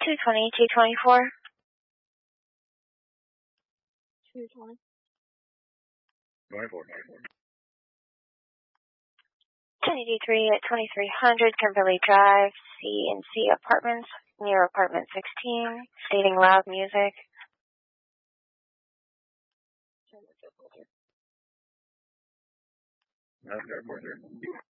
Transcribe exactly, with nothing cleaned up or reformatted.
two twenty, two twenty-four. two twenty. twenty-four. ten eighty-three at twenty-three hundred Kimberly Drive, C and C Apartments, near apartment sixteen, stating loud music. That's airport there.